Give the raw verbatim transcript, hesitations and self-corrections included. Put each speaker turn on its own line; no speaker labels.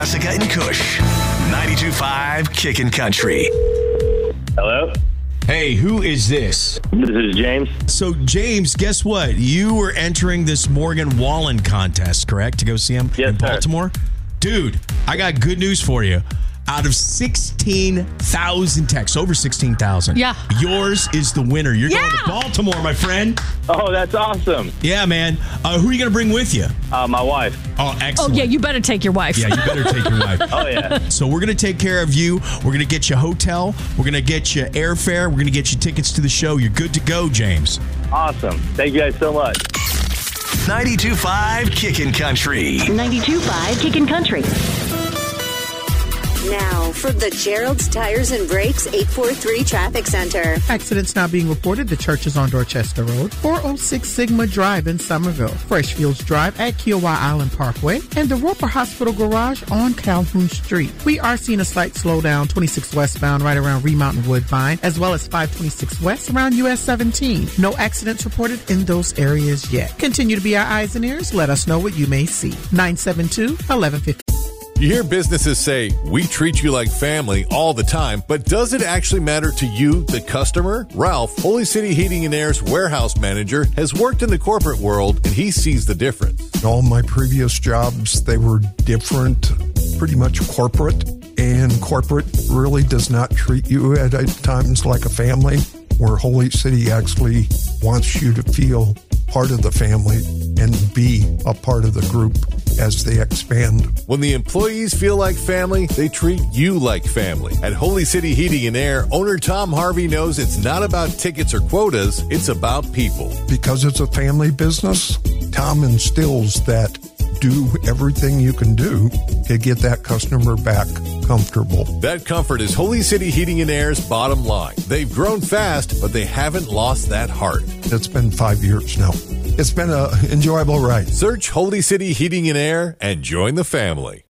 Jessica and Kush. ninety-two point five Kickin' Country.
Hello?
Hey, who is this?
This is James.
So, James, guess what? You were entering this Morgan Wallen contest, correct? To go see him
Yes,
in
sir.
Baltimore? Dude, I got good news for you. Out of sixteen thousand texts, over sixteen thousand.
Yeah.
Yours is the winner. You're
Yeah.
going to Baltimore, my friend.
Oh, that's awesome.
Yeah, man. Uh, who are you going to bring with you?
Uh, my wife.
Oh,
Oh,
excellent.
yeah, you better take your wife.
Yeah, you better take your wife.
Oh, yeah.
So we're going to take care of you. We're going to get you a hotel. We're going to get you airfare. We're going to get you tickets to the show. You're good to go, James.
Awesome. Thank you guys so much.
ninety-two point five Kickin' Country.
ninety-two point five Kickin' Country. Now, for the Gerald's Tires and Brakes eight four three Traffic Center.
Accidents now being reported. The church is on Dorchester Road, four oh six Sigma Drive in Somerville, Freshfields Drive at Kiowa Island Parkway, and the Roper Hospital Garage on Calhoun Street. We are seeing a slight slowdown, twenty-six westbound right around Remount and Woodbine, as well as five twenty-six west around U S seventeen. No accidents reported in those areas yet. Continue to be our eyes and ears. Let us know what you may see. nine seven two, one one five zero.
You hear businesses say, we treat you like family all the time, but does it actually matter to you, the customer? Ralph, Holy City Heating and Air's warehouse manager, has worked in the corporate world, and he sees the difference.
All my previous jobs, they were different, pretty much corporate, and corporate really does not treat you at times like a family, where Holy City actually wants you to feel part of the family and be a part of the group as they expand.
When the employees feel like family, they treat you like family. At Holy City Heating and Air, owner Tom Harvey knows it's not about tickets or quotas, it's about people.
Because it's a family business, Tom instills that do everything you can do to get that customer back comfortable.
That comfort is Holy City Heating and Air's bottom line. They've grown fast, but they haven't lost that heart.
It's been five years now. It's been an enjoyable ride.
Search Holy City Heating and Air and join the family.